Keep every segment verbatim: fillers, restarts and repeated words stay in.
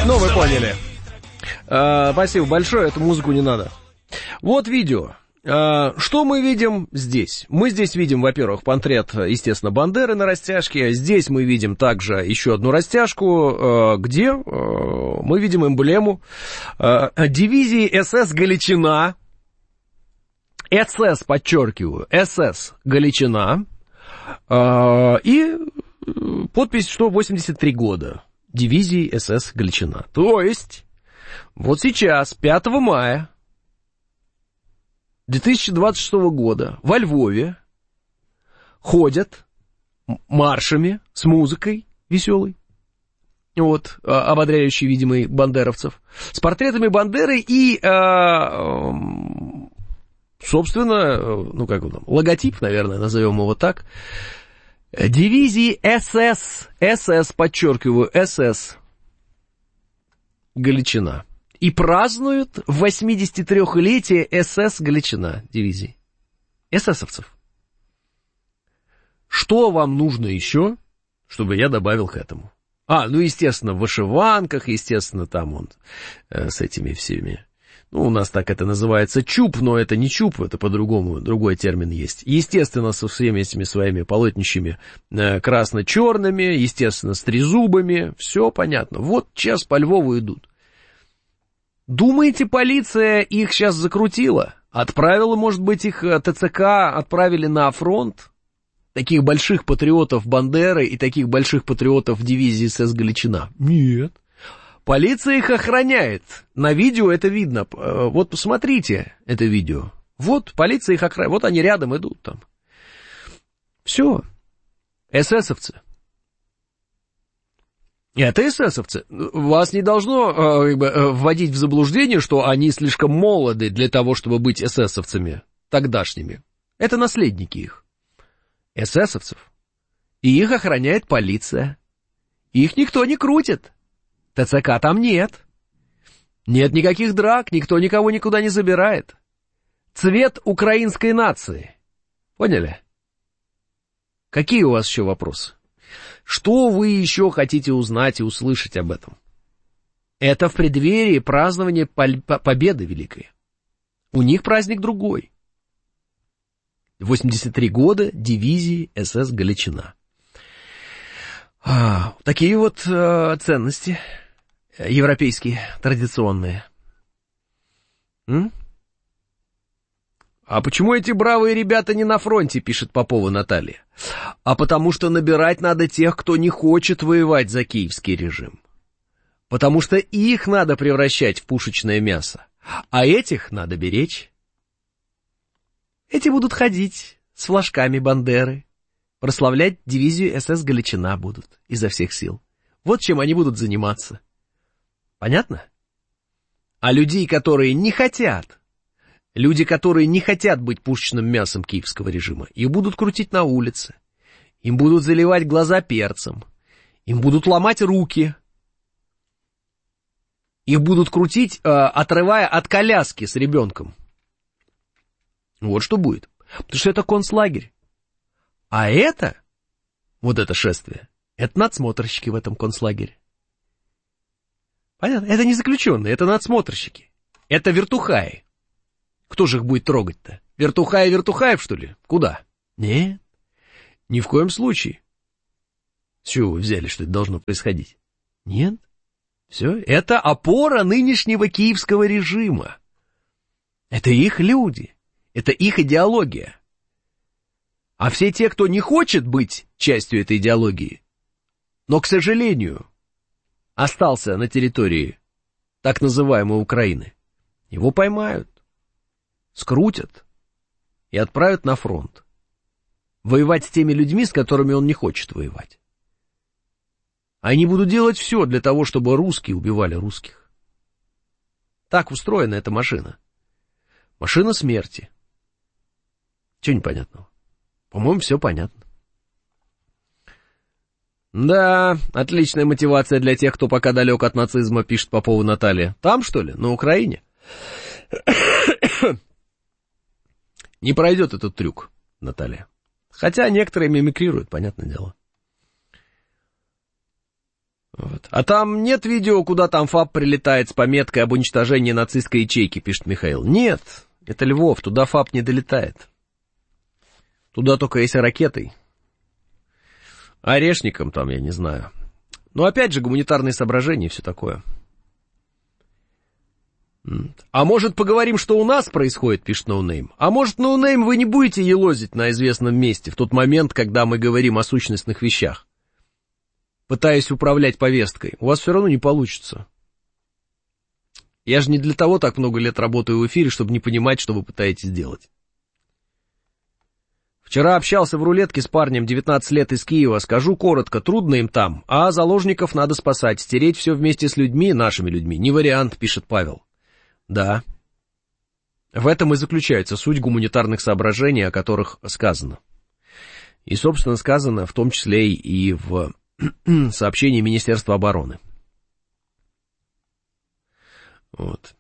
Ну, вы поняли. А, спасибо большое, эту музыку не надо. Вот видео. А, что мы видим здесь? Мы здесь видим, во-первых, портрет, естественно, Бандеры на растяжке. Здесь мы видим также еще одну растяжку, а, где а, мы видим эмблему а, дивизии СС «Галичина». СС, подчеркиваю, СС «Галичина». А, и подпись, что восемьдесят три года. Дивизии СС «Галичина». То есть, вот сейчас, пятого мая две тысячи двадцать шестого года во Львове ходят маршами с музыкой веселой, вот, ободряющей, видимо, бандеровцев, с портретами Бандеры и, собственно, ну, как он там, логотип, наверное, назовем его так, дивизии СС, СС, подчеркиваю, СС «Галичина». И празднуют восьмидесятитрёхлетие СС «Галичина» дивизии. эсэсовцев. Что вам нужно еще, чтобы я добавил к этому? А, ну, естественно, в вышиванках, естественно, там он э, с этими всеми. Ну, у нас так это называется чуб, но это не чуб, это по-другому, другой термин есть. Естественно, со всеми этими своими полотнищами э, красно-черными, естественно, с трезубами, все понятно. Вот сейчас по Львову идут. Думаете, полиция их сейчас закрутила? Отправила, может быть, их ТЦК отправили на фронт? Таких больших патриотов Бандеры и таких больших патриотов дивизии СС «Галичина? Нет. Полиция их охраняет. На видео это видно. Вот посмотрите это видео. Вот полиция их охраняет. Вот они рядом идут там. Все. эсэсовцы. Это эсэсовцы. Вас не должно э, вводить в заблуждение, что они слишком молоды для того, чтобы быть эсэсовцами тогдашними. Это наследники их. Эсэсовцев. И их охраняет полиция. Их никто не крутит. ТЦК там нет. Нет никаких драк, никто никого никуда не забирает. Цвет украинской нации. Поняли? Какие у вас еще вопросы? Что вы еще хотите узнать и услышать об этом? Это в преддверии празднования победы великой. У них праздник другой. восемьдесят три года дивизии СС «Галичина». А, такие вот э, ценности европейские, традиционные. М? А почему эти бравые ребята не на фронте, пишет Попова Наталья? А потому что набирать надо тех, кто не хочет воевать за киевский режим. Потому что их надо превращать в пушечное мясо, а этих надо беречь. Эти будут ходить с флажками Бандеры, прославлять дивизию СС «Галичина» будут изо всех сил. Вот чем они будут заниматься. Понятно? А людей, которые не хотят, люди, которые не хотят быть пушечным мясом киевского режима, их будут крутить на улице, им будут заливать глаза перцем, им будут ломать руки, их будут крутить, э, отрывая от коляски с ребенком. Вот что будет. Потому что это концлагерь. А это, вот это шествие, это надсмотрщики в этом концлагере. Понятно? Это не заключенные, это надсмотрщики. Это вертухаи. Кто же их будет трогать-то? Вертухаи Вертухаев, что ли? Куда? Нет, ни в коем случае. С чего вы взяли, что это должно происходить? Нет. Все, это опора нынешнего киевского режима. Это их люди, это их идеология. А все те, кто не хочет быть частью этой идеологии, но, к сожалению, остался на территории так называемой Украины, его поймают, скрутят и отправят на фронт. Воевать с теми людьми, с которыми он не хочет воевать. Они будут делать все для того, чтобы русские убивали русских. Так устроена эта машина. Машина смерти. Чего непонятного? По-моему, все понятно. Да, отличная мотивация для тех, кто пока далек от нацизма, пишет Попова Наталья. Там, что ли? На Украине? Не пройдет этот трюк, Наталья. Хотя некоторые мимикрируют, понятное дело. Вот. А там нет видео, куда там ФАП прилетает с пометкой об уничтожении нацистской ячейки, пишет Михаил. Нет, это Львов, туда ФАП не долетает. Туда только если ракетой. Орешником там, я не знаю. Но опять же, гуманитарные соображения и все такое. А может, поговорим, что у нас происходит, пишет Ноунейм. А может, Ноунейм, вы не будете елозить на известном месте в тот момент, когда мы говорим о сущностных вещах, пытаясь управлять повесткой. У вас все равно не получится. Я же не для того так много лет работаю в эфире, чтобы не понимать, что вы пытаетесь делать. Вчера общался в рулетке с парнем, девятнадцать лет, из Киева. Скажу коротко, трудно им там, а заложников надо спасать. Стереть все вместе с людьми, нашими людьми, не вариант, пишет Павел. Да. В этом и заключается суть гуманитарных соображений, о которых сказано. И, собственно, сказано в том числе и в сообщении Министерства обороны. Вот.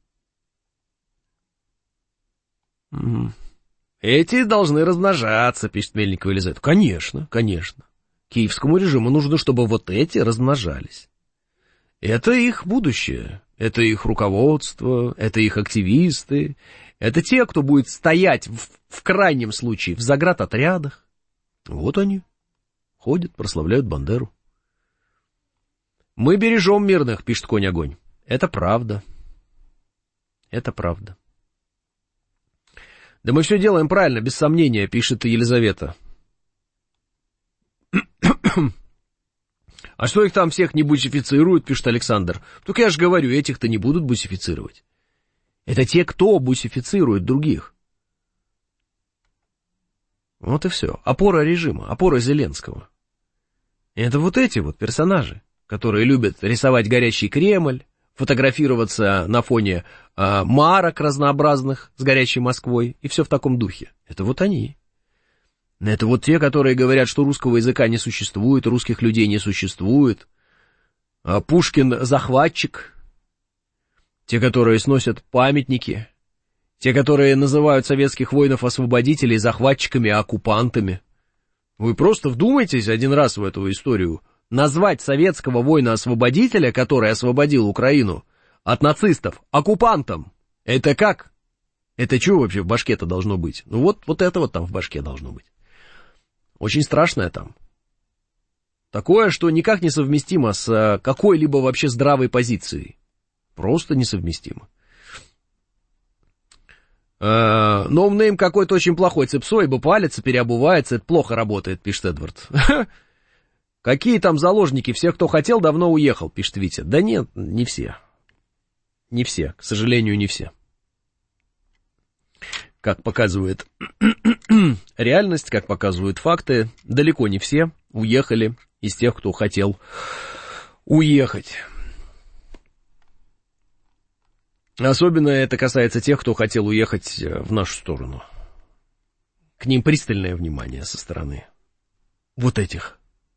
Угу. Эти должны размножаться, пишет Мельникова Елизавета. Конечно, конечно. Киевскому режиму нужно, чтобы вот эти размножались. Это их будущее, это их руководство, это их активисты, это те, кто будет стоять в, в крайнем случае в заградотрядах. Вот они ходят, прославляют Бандеру. Мы бережем мирных, пишет Конь-Огонь. Это правда. Это правда. Да мы все делаем правильно, без сомнения, пишет Елизавета. А что их там всех не бусифицируют, пишет Александр. Только я же говорю, этих-то не будут бусифицировать. Это те, кто бусифицирует других. Вот и все. Опора режима, опора Зеленского. И это вот эти вот персонажи, которые любят рисовать горящий Кремль, фотографироваться на фоне а, марок разнообразных с горящей Москвой, и все в таком духе. Это вот они. Это вот те, которые говорят, что русского языка не существует, русских людей не существует. А Пушкин захватчик. Те, которые сносят памятники. Те, которые называют советских воинов-освободителей захватчиками и оккупантами. Вы просто вдумайтесь один раз в эту историю. Назвать советского воина-освободителя, который освободил Украину от нацистов, оккупантом. Это как? Это что вообще в башке-то должно быть? Ну вот, вот это вот там в башке должно быть. Очень страшное там. Такое, что никак не совместимо с какой-либо вообще здравой позицией. Просто несовместимо. Ноунейм какой-то очень плохой. Цепсой, ибо палится, переобувается. Это плохо работает, пишет Эдвард. Какие там заложники? Всех, кто хотел, давно уехал, пишет Витя. Да нет, не все. Не все, к сожалению, не все. Как показывает реальность, как показывают факты, далеко не все уехали из тех, кто хотел уехать. Особенно это касается тех, кто хотел уехать в нашу сторону. К ним пристальное внимание со стороны вот этих.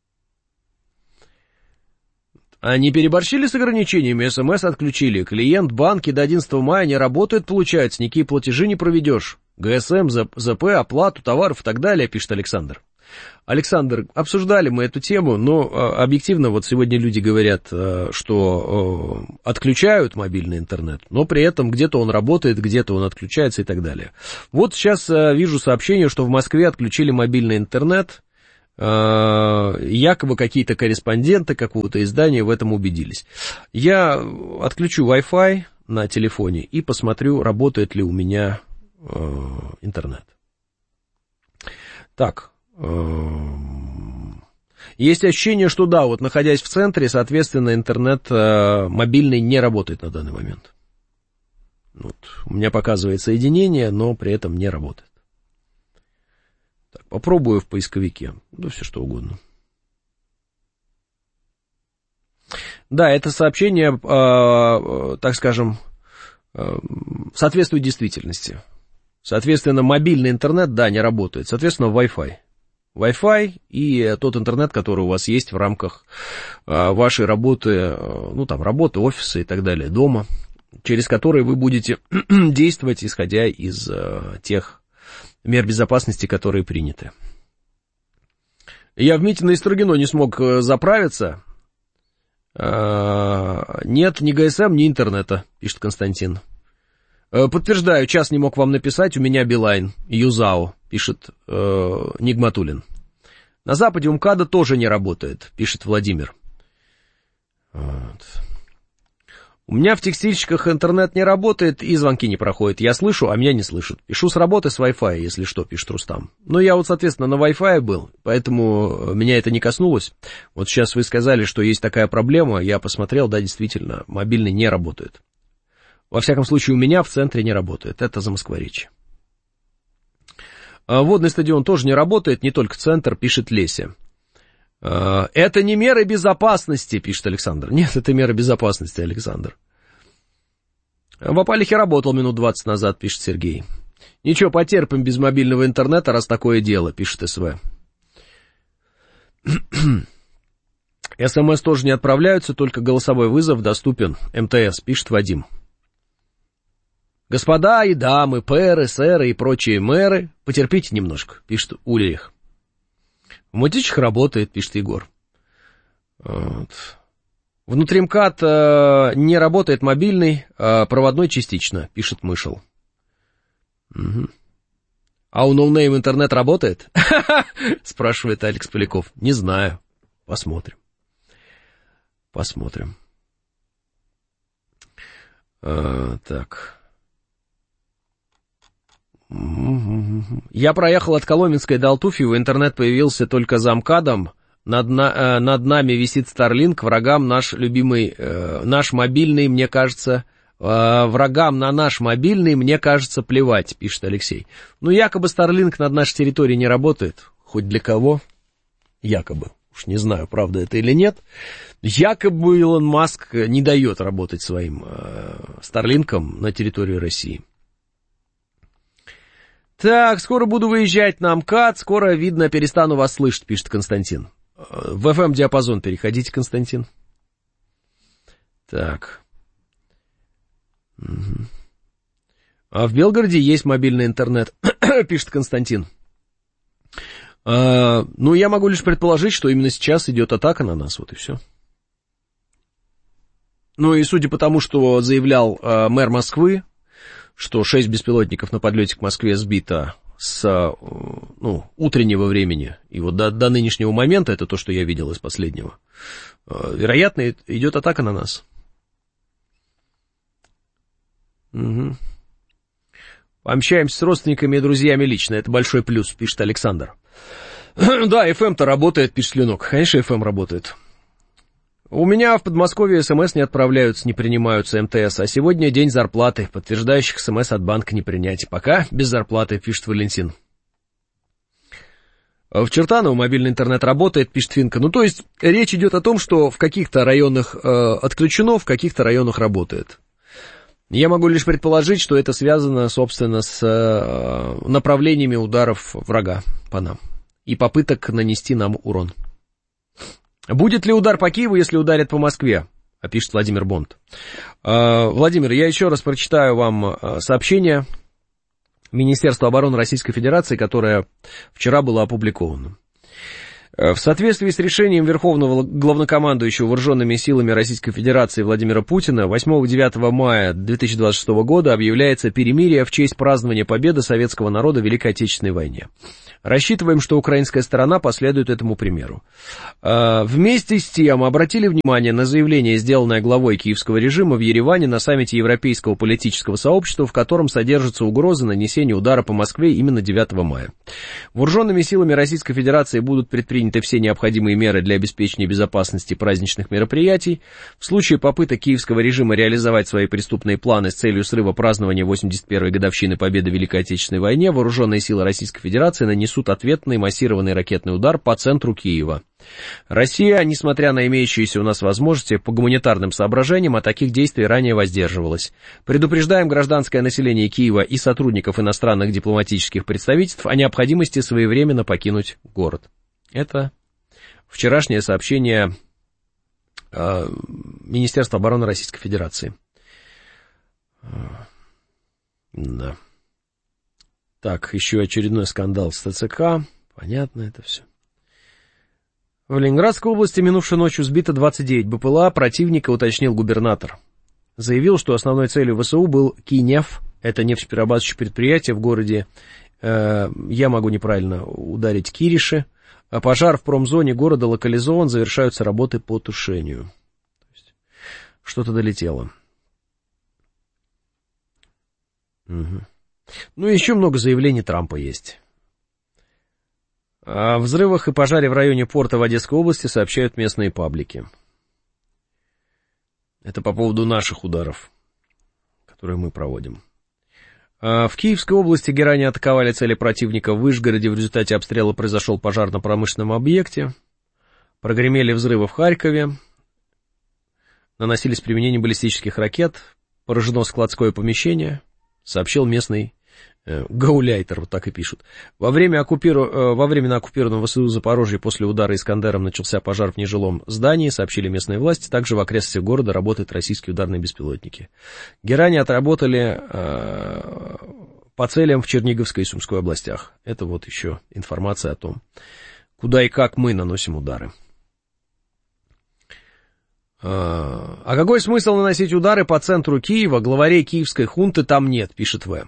Они переборщили с ограничениями, СМС отключили. Клиент банки до одиннадцатого мая не работает, получается, никакие платежи не проведешь. ГСМ, ЗП, оплату товаров и так далее, пишет Александр. Александр, обсуждали мы эту тему, но объективно вот сегодня люди говорят, что отключают мобильный интернет, но при этом где-то он работает, где-то он отключается и так далее. Вот сейчас вижу сообщение, что в Москве отключили мобильный интернет. Якобы какие-то корреспонденты какого-то издания в этом убедились. Я отключу Wi-Fi на телефоне и посмотрю, работает ли у меня э, интернет. Так, э, есть ощущение, что да, вот находясь в центре, соответственно, интернет э, мобильный не работает на данный момент. Вот, у меня показывает соединение, но при этом не работает. Так, попробую в поисковике. Да все что угодно. Да, это сообщение, э, так скажем, э, соответствует действительности. Соответственно, мобильный интернет, да, не работает. Соответственно, Wi-Fi. Wi-Fi и тот интернет, который у вас есть в рамках э, вашей работы, э, ну там, работы, офиса и так далее, дома, через который вы будете действовать, исходя из э, тех мер безопасности, которые приняты. Я в Митино и Строгино не смог заправиться. А, нет ни ГСМ, ни интернета, пишет Константин. А, подтверждаю, час не мог вам написать, у меня Билайн, Юзао, пишет э, Нигматулин. На Западе УМКАДа тоже не работает, пишет Владимир. Вот. У меня в текстильщиках интернет не работает и звонки не проходят. Я слышу, а меня не слышат. Пишу с работы с Wi-Fi, если что, пишет Рустам. Но я вот, соответственно, на Wi-Fi был, поэтому меня это не коснулось. Вот сейчас вы сказали, что есть такая проблема. Я посмотрел, да, действительно, мобильный не работает. Во всяком случае, у меня в центре не работает. Это Замоскворечье. Водный стадион тоже не работает, не только центр, пишет Леся. Это не меры безопасности, пишет Александр. Нет, это меры безопасности, Александр. В Апалихе работал минут двадцать назад, пишет Сергей. Ничего, потерпим без мобильного интернета, раз такое дело, пишет СВ. СМС тоже не отправляются, только голосовой вызов доступен. МТС, пишет Вадим. Господа и дамы, пэры, сэры и прочие мэры, потерпите немножко, пишет Ульрих. В Мутичах работает, пишет Егор. Вот. Внутри МКАД э, не работает мобильный, э, проводной частично, пишет Мышел. Угу. А у ноунейм интернет работает? Спрашивает Алекс Поляков. Не знаю. Посмотрим. Посмотрим. А, так. Я проехал от Коломенской до Алтуфьева, интернет появился только за МКАДом. Над, на, э, над нами висит Starlink, врагам наш любимый, э, наш мобильный, мне кажется, э, врагам на наш мобильный, мне кажется, плевать, пишет Алексей. Ну, якобы Starlink над нашей территорией не работает, хоть для кого, якобы, уж не знаю, правда это или нет, якобы Илон Маск не дает работать своим э, Starlink'ом на территории России. Так, скоро буду выезжать на МКАД, скоро, видно, перестану вас слышать, пишет Константин. В эф эм-диапазон переходите, Константин. Так. Угу. А в Белгороде есть мобильный интернет, пишет Константин. А, ну, я могу лишь предположить, что именно сейчас идет атака на нас, вот и все. Ну, и судя по тому, что заявлял а, мэр Москвы, что шесть беспилотников на подлете к Москве сбито с, ну, утреннего времени, и вот до, до нынешнего момента, это то, что я видел из последнего, вероятно, идет атака на нас. Угу. Общаемся с родственниками и друзьями лично, это большой плюс, пишет Александр. Да, эф эм-то работает, пишет Ленок, конечно, эф эм работает. У меня в Подмосковье СМС не отправляются, не принимаются МТС, а сегодня день зарплаты, подтверждающих СМС от банка не принять. Пока без зарплаты, пишет Валентин. В Чертаново мобильный интернет работает, пишет Финка. Ну, то есть, речь идет о том, что в каких-то районах э, отключено, в каких-то районах работает. Я могу лишь предположить, что это связано, собственно, с э, направлениями ударов врага по нам и попыток нанести нам урон. Будет ли удар по Киеву, если ударят по Москве? Пишет Владимир Бонд. Владимир, я еще раз прочитаю вам сообщение Министерства обороны Российской Федерации, которое вчера было опубликовано. В соответствии с решением Верховного Главнокомандующего Вооруженными силами Российской Федерации Владимира Путина восьмого-девятого мая две тысячи двадцать шестого года объявляется перемирие в честь празднования победы советского народа в Великой Отечественной войне. Рассчитываем, что украинская сторона последует этому примеру. Вместе с тем обратили внимание на заявление, сделанное главой киевского режима в Ереване на саммите Европейского политического сообщества, в котором содержатся угрозы нанесения удара по Москве именно девятого мая. Вооруженными силами Российской Федерации будут предприняты все необходимые меры для обеспечения безопасности праздничных мероприятий. В случае попыток киевского режима реализовать свои преступные планы с целью срыва празднования восемьдесят первой годовщины победы в Великой Отечественной войне, вооруженные силы Российской Федерации нанесут ответный массированный ракетный удар по центру Киева. Россия, несмотря на имеющиеся у нас возможности по гуманитарным соображениям, от таких действий ранее воздерживалась. Предупреждаем гражданское население Киева и сотрудников иностранных дипломатических представительств о необходимости своевременно покинуть город. Это вчерашнее сообщение э, Министерства обороны Российской Федерации. Да. Так, еще очередной скандал с ТЦК. Понятно это все. В Ленинградской области минувшей ночью сбито двадцать девять БПЛА противника, уточнил губернатор. Заявил, что основной целью ВСУ был Кинев, это нефтеперерабатывающее предприятие в городе, э, я могу неправильно ударить, Кириши. А пожар в промзоне города локализован, завершаются работы по тушению. То есть что-то долетело. Угу. Ну, еще много заявлений Трампа есть. О взрывах и пожаре в районе порта в Одесской области сообщают местные паблики. Это по поводу наших ударов, которые мы проводим. В Киевской области герани атаковали цели противника в Вышгороде. В результате обстрела произошел пожар на промышленном объекте. Прогремели взрывы в Харькове. Наносились применение баллистических ракет. Поражено складское помещение, сообщил местный э, гауляйтер, вот так и пишут. Во время, оккупиру... э, во время на оккупированном ВСУ Запорожье после удара Искандером начался пожар в нежилом здании, сообщили местные власти. Также в окрестностях города работают российские ударные беспилотники. Герани отработали э, по целям в Черниговской и Сумской областях. Это вот еще информация о том, куда и как мы наносим удары. А какой смысл наносить удары по центру Киева? Главарей киевской хунты там нет, пишет В.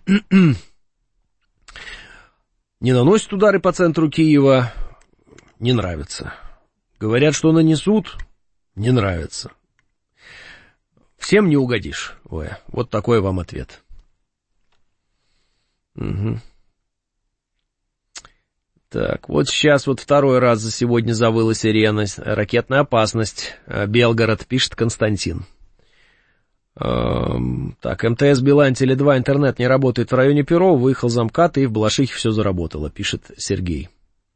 Не наносят удары по центру Киева, не нравится. Говорят, что нанесут, не нравится. Всем не угодишь, В. Вот такой вам ответ. Угу. Так, вот сейчас вот второй раз за сегодня завыла сирена. Ракетная опасность. Белгород, пишет Константин. Эм, так, МТС Билайн, Теле два, интернет не работает в районе Перова. Выехал замкат и в Балашихе все заработало, пишет Сергей.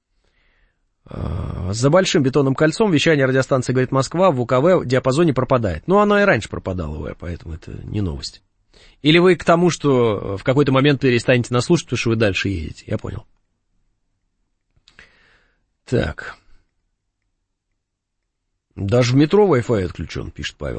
Э, за большим бетонным кольцом вещание радиостанции «Говорит Москва» в УКВ в диапазоне пропадает. Ну, оно и раньше пропадало, поэтому это не новость. Или вы к тому, что в какой-то момент перестанете нас слушать, потому что вы дальше едете. Я понял. Так. Даже в метро Wi-Fi отключен, пишет Павел.